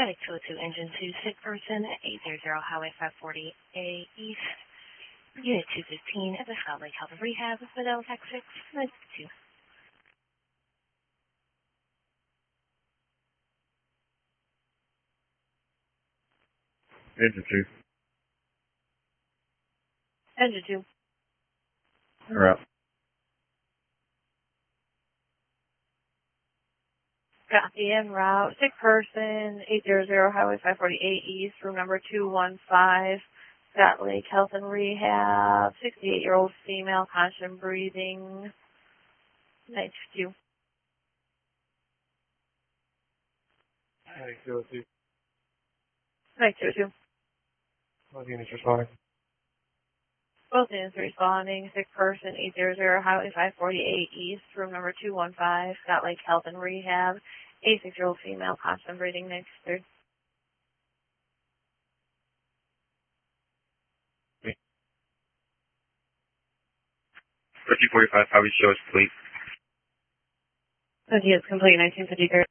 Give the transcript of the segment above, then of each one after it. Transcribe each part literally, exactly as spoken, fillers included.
Medic two oh two, Engine two, sick person, eight hundred Highway five forty A East, Unit two fifteen at the Scott Lake Health and Rehab, Fidel Tech six, nine two. Engine two. Engine two. We're out. Copy en route. Sick person, eight hundred Highway five forty-eight East, room number two one five, Scott Lake Health and Rehab, sixty-eight-year-old female, conscious breathing, night two. Medic two oh two. Night two two. Both units responding. Both units responding. Sick person, eight hundred Highway five forty-eight East, room number two one five, Scott Lake Health and Rehab, eighty-six-year-old female, constant breathing, next third. thirteen forty-five, how we show is complete. So he is complete, nineteen fifty-three.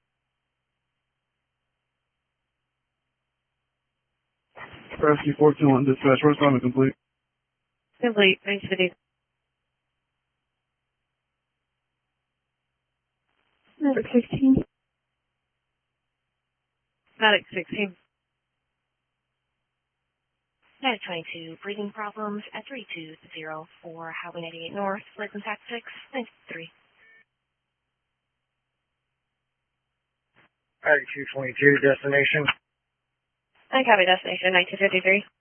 Rescue four two one, dispatch, responding complete. Complete, nineteen fifty-three. Medic sixteen. Medic sixteen. Medic twenty-two, breathing problems at three two zero four Highway ninety-eight North, Lakeland Tech six, nine three. Medic two twenty-two, destination. I copy destination, nineteen fifty-three.